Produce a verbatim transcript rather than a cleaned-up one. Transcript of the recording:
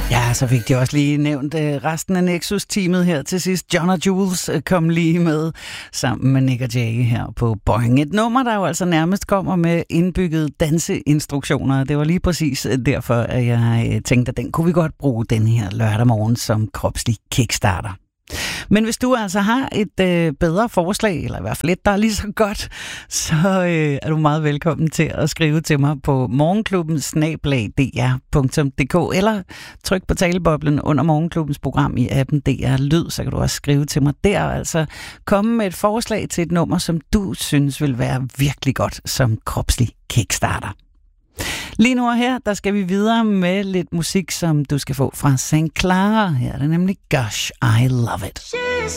Ja, så fik de også lige nævnt uh, resten af Nexus-teamet her til sidst. John og Jules uh, kom lige med sammen med Nick og Jay her på Boing. Et nummer, der jo altså nærmest kommer med indbyggede danseinstruktioner. Det var lige præcis derfor, at jeg uh, tænkte, at den kunne vi godt bruge den her lørdag morgen som kropslig kickstarter. Men hvis du altså har et øh, bedre forslag, eller i hvert fald et, der er lige så godt, så øh, er du meget velkommen til at skrive til mig på morgenklubben snabel-a d r punktum d k, eller tryk på taleboblen under Morgenklubbens program i appen D R Lyd, så kan du også skrive til mig der, altså komme med et forslag til et nummer, som du synes vil være virkelig godt som kropslig kickstarter. Lige nu og her, der skal vi videre med lidt musik, som du skal få fra Saint Clara. Her er det nemlig Gosh, I Love It. She's